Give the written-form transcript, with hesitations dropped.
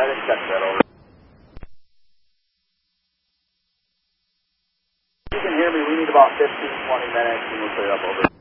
didn't catch that, over. If you can hear me, we need about 15, 20 minutes and we'll clear up, over.